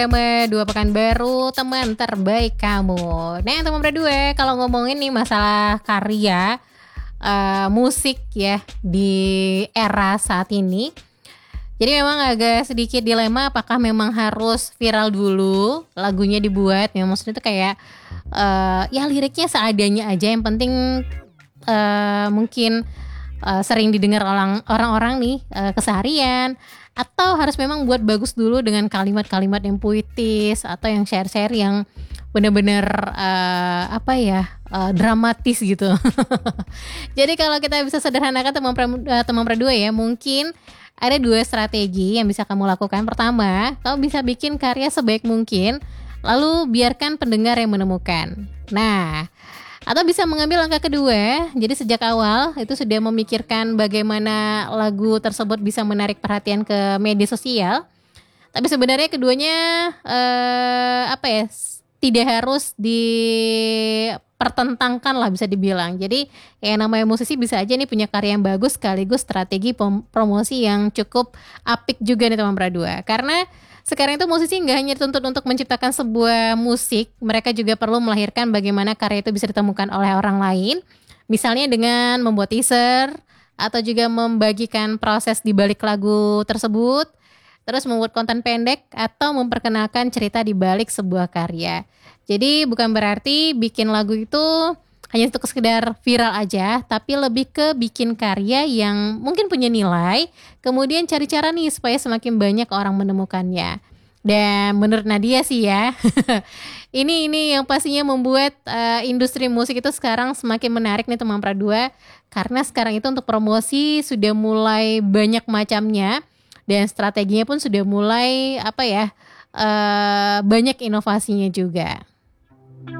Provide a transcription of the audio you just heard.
Sama dua pekan baru teman terbaik kamu. Nah teman berdua kalau ngomongin nih masalah karya musik ya di era saat ini. Jadi memang agak sedikit dilema apakah memang harus viral dulu lagunya dibuat. Ya maksudnya itu kayak ya liriknya seadanya aja. Yang penting mungkin sering didengar orang-orang nih keseharian. Atau harus memang buat bagus dulu dengan kalimat-kalimat yang puitis atau yang share-share yang benar-benar dramatis gitu. Jadi kalau kita bisa sederhanakan teman berdua ya, mungkin ada dua strategi yang bisa kamu lakukan. Pertama, kamu bisa bikin karya sebaik mungkin, lalu biarkan pendengar yang menemukan. Nah, atau bisa mengambil langkah kedua, jadi sejak awal itu sudah memikirkan bagaimana lagu tersebut bisa menarik perhatian ke media sosial. Tapi sebenarnya keduanya tidak harus dipertentangkan lah bisa dibilang. Jadi yang namanya musisi bisa aja nih punya karya yang bagus sekaligus strategi promosi yang cukup apik juga nih teman berdua. Karena sekarang itu musisi nggak hanya dituntut untuk menciptakan sebuah musik, mereka juga perlu melahirkan bagaimana karya itu bisa ditemukan oleh orang lain. Misalnya dengan membuat teaser, atau juga membagikan proses di balik lagu tersebut, terus membuat konten pendek, atau memperkenalkan cerita di balik sebuah karya. Jadi bukan berarti bikin lagu itu hanya untuk sekedar viral aja, tapi lebih ke bikin karya yang mungkin punya nilai, kemudian cari cara nih supaya semakin banyak orang menemukannya. Dan menurut Nadia sih ya, ini yang pastinya membuat industri musik itu sekarang semakin menarik nih teman Pradua, karena sekarang itu untuk promosi sudah mulai banyak macamnya dan strateginya pun sudah mulai banyak inovasinya juga.